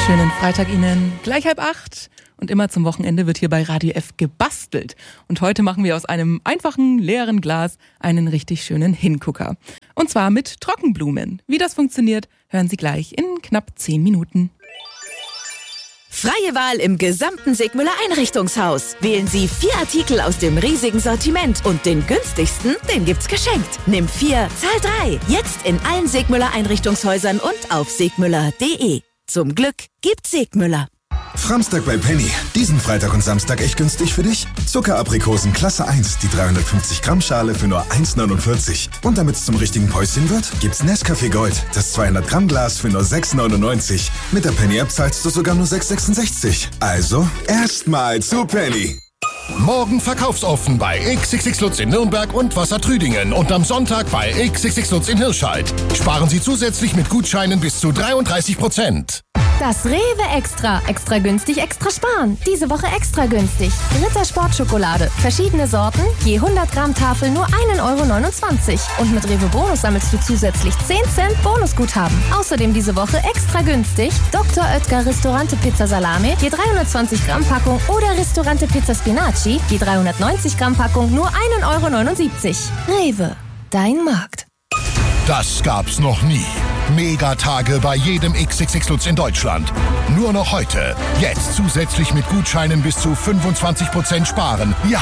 Schönen Freitag Ihnen, gleich 7:30 und immer zum Wochenende wird hier bei Radio F gebastelt. Und heute machen wir aus einem einfachen, leeren Glas einen richtig schönen Hingucker. Und zwar mit Trockenblumen. Wie das funktioniert, hören Sie gleich in knapp 10 Minuten. Freie Wahl im gesamten Segmüller Einrichtungshaus. Wählen Sie 4 Artikel aus dem riesigen Sortiment und den günstigsten, den gibt's geschenkt. Nimm 4, zahl 3. Jetzt in allen Segmüller Einrichtungshäusern und auf segmüller.de. Zum Glück gibt's Segmüller. Framstag bei Penny. Diesen Freitag und Samstag echt günstig für dich? Zuckeraprikosen Klasse 1, die 350 Gramm Schale für nur 1,49. Und damit es zum richtigen Päuschen wird, gibt's Nescafé Gold, das 200 Gramm Glas für nur 6,99. Mit der Penny App zahlst du sogar nur 6,66. Also erstmal zu Penny. Morgen verkaufsoffen bei XXX Lutz in Nürnberg und Wassertrüdingen und am Sonntag bei XXX Lutz in Hirscheid. Sparen Sie zusätzlich mit Gutscheinen bis zu 33%. Das Rewe Extra. Extra günstig, extra sparen. Diese Woche extra günstig. Ritter Sportschokolade. Verschiedene Sorten, je 100 Gramm Tafel nur 1,29 €. Und mit Rewe Bonus sammelst du zusätzlich 10 Cent Bonusguthaben. Außerdem diese Woche extra günstig Dr. Oetker Ristorante Pizza Salame, je 320 Gramm Packung oder Ristorante Pizza Spinaci, je 390 Gramm Packung nur 1,79 €. Rewe, dein Markt. Das gab's noch nie. Megatage bei jedem XXX Lutz in Deutschland. Nur noch heute. Jetzt zusätzlich mit Gutscheinen bis zu 25% sparen. Ja,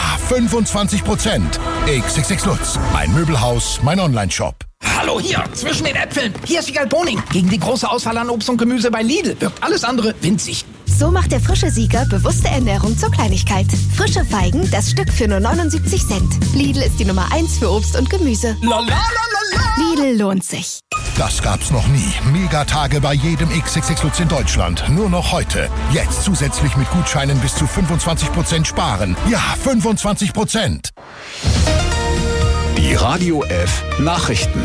25%. XXX Lutz. Mein Möbelhaus, mein Onlineshop. Hallo hier, zwischen den Äpfeln. Hier ist Wiegald Boning. Gegen die große Auswahl an Obst und Gemüse bei Lidl wirkt alles andere winzig. So macht der frische Sieger bewusste Ernährung zur Kleinigkeit. Frische Feigen, das Stück für nur 79 Cent. Lidl ist die Nummer 1 für Obst und Gemüse. Lidl lohnt sich. Das gab's noch nie. Megatage bei jedem XXX Lutz in Deutschland. Nur noch heute. Jetzt zusätzlich mit Gutscheinen bis zu 25% sparen. Ja, 25%. Die Radio F Nachrichten.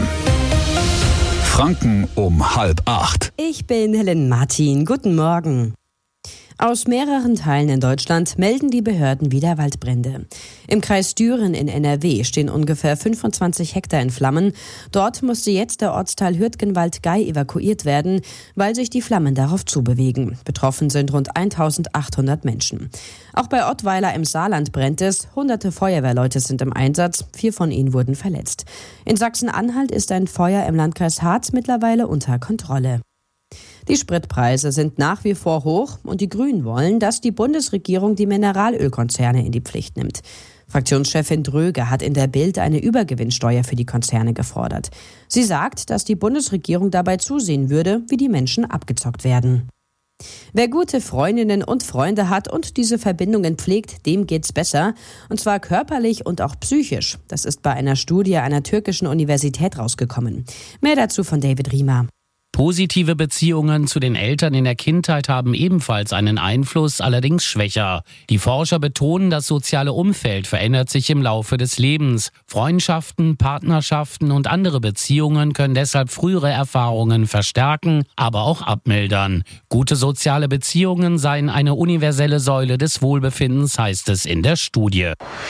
Franken um 7:30. Ich bin Helen Martin. Guten Morgen. Aus mehreren Teilen in Deutschland melden die Behörden wieder Waldbrände. Im Kreis Düren in NRW stehen ungefähr 25 Hektar in Flammen. Dort musste jetzt der Ortsteil Hürtgenwald-Gei evakuiert werden, weil sich die Flammen darauf zubewegen. Betroffen sind rund 1800 Menschen. Auch bei Ottweiler im Saarland brennt es. Hunderte Feuerwehrleute sind im Einsatz. 4 von ihnen wurden verletzt. In Sachsen-Anhalt ist ein Feuer im Landkreis Harz mittlerweile unter Kontrolle. Die Spritpreise sind nach wie vor hoch und die Grünen wollen, dass die Bundesregierung die Mineralölkonzerne in die Pflicht nimmt. Fraktionschefin Dröge hat in der Bild eine Übergewinnsteuer für die Konzerne gefordert. Sie sagt, dass die Bundesregierung dabei zusehen würde, wie die Menschen abgezockt werden. Wer gute Freundinnen und Freunde hat und diese Verbindungen pflegt, dem geht's besser. Und zwar körperlich und auch psychisch. Das ist bei einer Studie einer türkischen Universität rausgekommen. Mehr dazu von David Riemer. Positive Beziehungen zu den Eltern in der Kindheit haben ebenfalls einen Einfluss, allerdings schwächer. Die Forscher betonen, das soziale Umfeld verändert sich im Laufe des Lebens. Freundschaften, Partnerschaften und andere Beziehungen können deshalb frühere Erfahrungen verstärken, aber auch abmildern. Gute soziale Beziehungen seien eine universelle Säule des Wohlbefindens, heißt es in der Studie.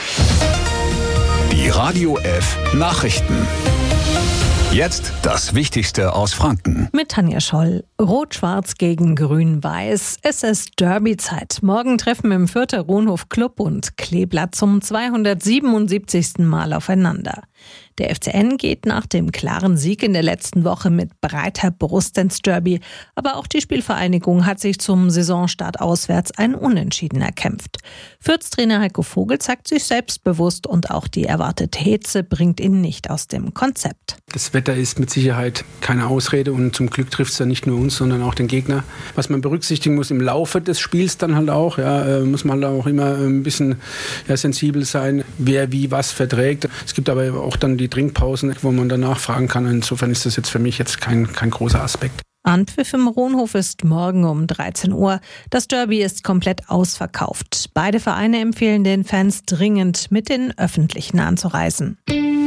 Die Radio F Nachrichten. Jetzt das Wichtigste aus Franken. Mit Tanja Scholl. Rot-Schwarz gegen Grün-Weiß. Es ist Derby-Zeit. Morgen treffen im Fürther Ronhof Club und Kleeblatt zum 277. Mal aufeinander. Der FCN geht nach dem klaren Sieg in der letzten Woche mit breiter Brust ins Derby. Aber auch die Spielvereinigung hat sich zum Saisonstart auswärts ein Unentschieden erkämpft. Fürth-Trainer Heiko Vogel zeigt sich selbstbewusst und auch die erwartete Hitze bringt ihn nicht aus dem Konzept. Das Wetter ist mit Sicherheit keine Ausrede und zum Glück trifft es ja nicht nur uns, sondern auch den Gegner. Was man berücksichtigen muss im Laufe des Spiels dann halt auch, muss man halt auch immer ein bisschen sensibel sein, wer wie was verträgt. Es gibt aber auch dann die Trinkpausen, wo man danach fragen kann. Insofern ist das jetzt für mich jetzt kein großer Aspekt. Anpfiff im Ronhof ist morgen um 13 Uhr. Das Derby ist komplett ausverkauft. Beide Vereine empfehlen den Fans dringend, mit den Öffentlichen anzureisen.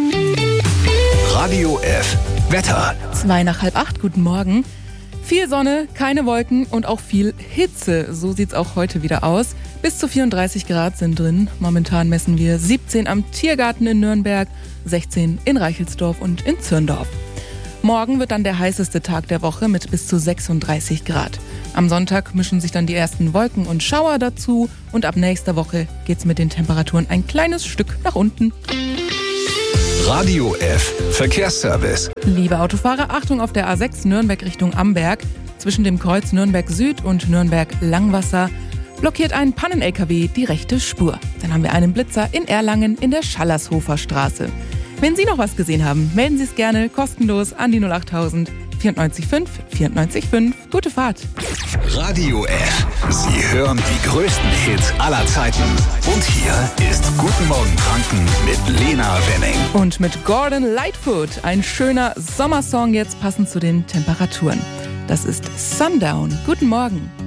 Radio F Wetter. 7:55, guten Morgen. Viel Sonne, keine Wolken und auch viel Hitze. So sieht's auch heute wieder aus. Bis zu 34 Grad sind drin. Momentan messen wir 17 am Tiergarten in Nürnberg, 16 in Reichelsdorf und in Zürndorf. Morgen wird dann der heißeste Tag der Woche mit bis zu 36 Grad. Am Sonntag mischen sich dann die ersten Wolken und Schauer dazu und ab nächster Woche geht's mit den Temperaturen ein kleines Stück nach unten. Radio F Verkehrsservice. Liebe Autofahrer, Achtung auf der A6 Nürnberg Richtung Amberg. Zwischen dem Kreuz Nürnberg Süd und Nürnberg Langwasser blockiert ein Pannen-LKW die rechte Spur. Dann haben wir einen Blitzer in Erlangen in der Schallershofer Straße. Wenn Sie noch was gesehen haben, melden Sie es gerne kostenlos an die 08000 94.5 94.5. Gute Fahrt. Radio F. Sie hören die größten Hits aller Zeiten. Und hier ist Guten Morgen Franken mit Lena Wenning. Und mit Gordon Lightfoot. Ein schöner Sommersong jetzt passend zu den Temperaturen. Das ist Sundown. Guten Morgen.